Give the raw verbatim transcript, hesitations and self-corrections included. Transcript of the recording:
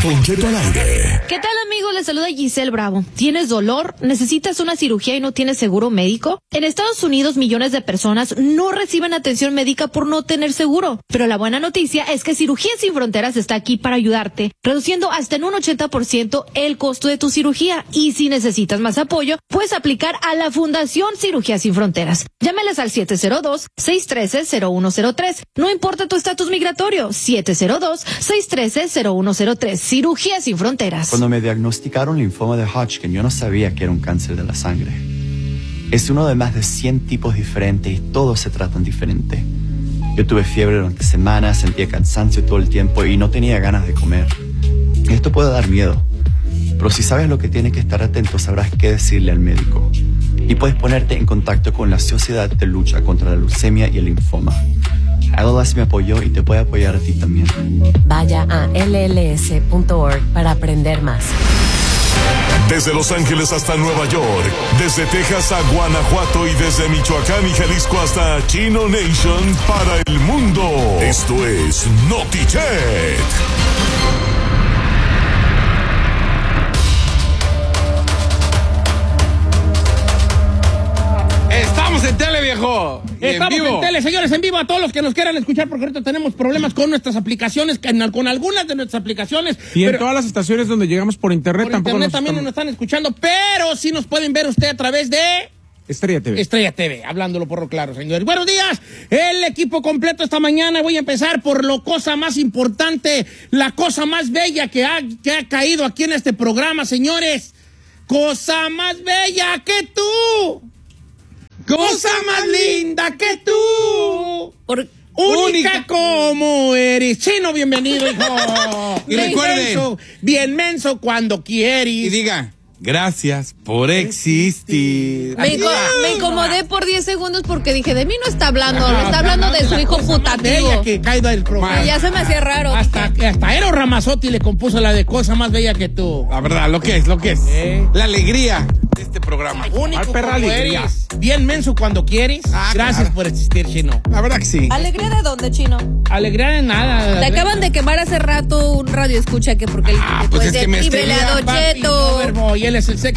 Don Cheto al aire. ¿Qué tal, amigos? Les saluda Giselle Bravo. ¿Tienes dolor? ¿Necesitas una cirugía y no tienes seguro médico? En Estados Unidos, millones de personas no reciben atención médica por no tener seguro. Pero la buena noticia es que Cirugías Sin Fronteras está aquí para ayudarte, reduciendo hasta en un ochenta por ciento el costo de tu cirugía. Y si necesitas más apoyo, puedes aplicar a la Fundación Cirugías Sin Fronteras. Llámeles al siete cero dos, seis uno tres, cero uno cero tres. No importa tu estatus migratorio, siete cero dos, seis uno tres, cero uno cero tres. Cirugías Sin Fronteras. Cuando me diagnosticaron linfoma de Hodgkin, yo no sabía que era un cáncer de la sangre. Es uno de más de cien tipos diferentes y todos se tratan diferente. Yo tuve fiebre durante semanas, sentía cansancio todo el tiempo y no tenía ganas de comer. Esto puede dar miedo, pero si sabes lo que tienes que estar atento, sabrás qué decirle al médico. Y puedes ponerte en contacto con la Sociedad de Lucha contra la Leucemia y el Linfoma. L L S me apoyó y te puede apoyar a ti también. Vaya a L L S punto org para aprender más. Desde Los Ángeles hasta Nueva York, desde Texas a Guanajuato y desde Michoacán y Jalisco hasta Chino Nation para el mundo. Esto es NotiChet. Estamos en tele, viejo. Estamos en, en tele, señores, en vivo a todos los que nos quieran escuchar, porque ahorita tenemos problemas con nuestras aplicaciones, con algunas de nuestras aplicaciones. Y pero, en todas las estaciones donde llegamos por internet por tampoco internet nos también están... nos están escuchando, pero sí nos pueden ver usted a través de... Estrella T V. Estrella T V, hablándolo por lo claro, señores. Buenos días, el equipo completo esta mañana. Voy a empezar por lo cosa más importante, la cosa más bella que ha, que ha caído aquí en este programa, señores. Cosa más bella que tú. Cosa más linda que tú. Por... Única, Única como eres. Chino, bienvenido, hijo. Y bien recuerden. menso, bien menso cuando quieres. Y diga, gracias por existir. Me, inco me incomodé por diez segundos porque dije, de mí no está hablando, no, está hablando de su hijo putativo. Bella que caído del programa. Y ya se me hacía raro. Hasta, hasta Eros Ramazzotti le compuso la de Cosa Más Bella que Tú. La verdad, lo que es, lo que es. ¿Eh? La alegría de este programa. Único Al perra como alegría. eres. Bien menso cuando quieres. Ah, Gracias claro. por existir, Chino. La verdad que sí. ¿Alegría de dónde, Chino? Alegría de nada. Te acaban de quemar hace rato un radio escucha que porque el Ah, tipo pues es es de que me Tribelado Papi, Cheto. Overboy, él es el sex